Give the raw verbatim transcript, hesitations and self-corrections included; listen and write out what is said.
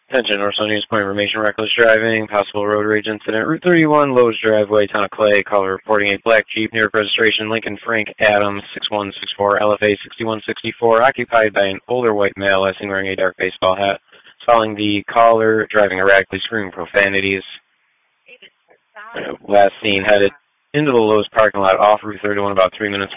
Attention, Orso News Point information, reckless driving, possible road rage incident, Route thirty-one, Lowe's driveway, Town of Clay, caller reporting a black Jeep, New York registration, Lincoln Frank Adams, six one six four, L F A sixty-one sixty-four, occupied by an older white male, last seen wearing a dark baseball hat. Following the caller, driving erratically, screaming profanities. Last seen headed into the Lowe's parking lot off Route thirty-one about three minutes